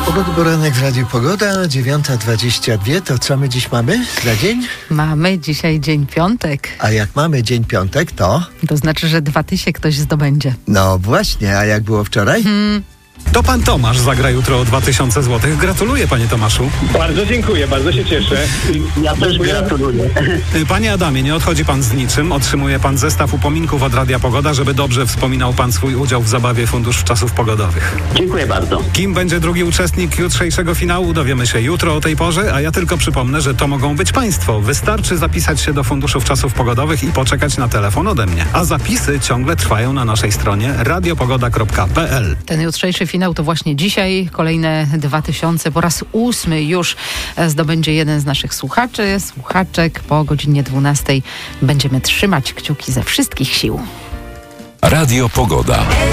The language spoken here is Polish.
Pogoda, poranek w Radiu Pogoda, 9:22. To co my dziś mamy za dzień? Mamy dzisiaj dzień piątek. A jak mamy dzień piątek, to? To znaczy, że 2000 ktoś zdobędzie. No właśnie, a jak było wczoraj? To pan Tomasz zagra jutro o 2000 zł. Gratuluję, panie Tomaszu. Bardzo dziękuję, bardzo się cieszę. Ja też gratuluję. Panie Adamie, nie odchodzi pan z niczym. Otrzymuje pan zestaw upominków od Radia Pogoda, żeby dobrze wspominał pan swój udział w zabawie Fundusz Czasów Pogodowych. Dziękuję bardzo. Kim będzie drugi uczestnik jutrzejszego finału, dowiemy się jutro o tej porze, a ja tylko przypomnę, że to mogą być państwo. Wystarczy zapisać się do Funduszów Czasów Pogodowych i poczekać na telefon ode mnie. A zapisy ciągle trwają na naszej stronie radiopogoda.pl. Ten jutrzejszy finał to właśnie dzisiaj. Kolejne 2000. Po raz 8 już zdobędzie jeden z naszych słuchaczek. Po godzinie 12 będziemy trzymać kciuki ze wszystkich sił. Radio Pogoda.